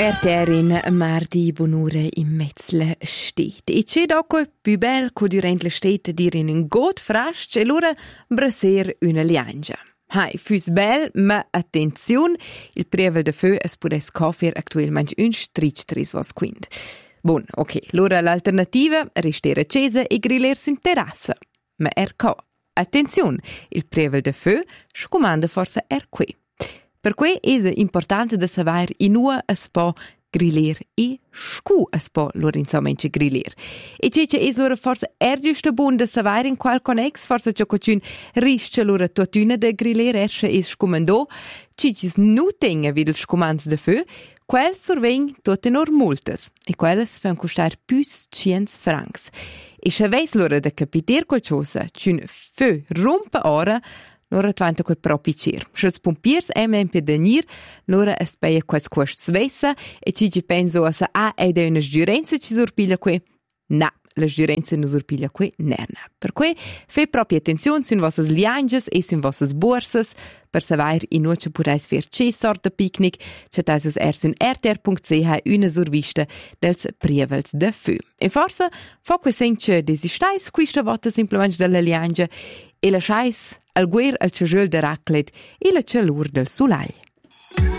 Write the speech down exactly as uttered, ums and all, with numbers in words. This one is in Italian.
Erterin mardi bonure in mezzle stet. E c'è dopo più bel che durante la stet dire in god frasch e l'ora brasser una liangia. Hai, füs bel, ma attenzione, il prevel de feu es pudes coffer actualmente un strich tris vos quint. Bon, ok, l'ora l'alternativa restare accesa e grillersi in terrassa. Ma er co. Attenzione, il prevel de feu scomanda forse er qui. Per cui è importante da sapere in ua es po griller e scu es po lor insommente griller. E cece è lor forse er giusto buon da sapere in qual connex forse ciò che risce lor tuttuna da griller esce e scomando, cicis nu tenga vid il scomand de feu, quel survegn tutte nor multes, e quelles fan costar plus cien francs. E se veis lor da capiter qualcosa, c'un feu rompe ora, lora tvanta quei propi cer. Schels pompiers em em pedanir, lora es peia quels costs svessa, e ci ci penso a sa a ed è una sgiurenza ci sorpiglia que. Na, la sgiurenza non sorpiglia que nerna. Per cui, fai proprio attenzione sun vossas lianges e sun vossas borsas, per savoir in nuce purais fer ce sorta picnic, c'è taisus er sun r t r punct c h una survista dels prievels de feu. E forse, fa que senche desistais quista volta simplement della liangia e lasciais al guer al ciagel de raclet e la cialur del sulai.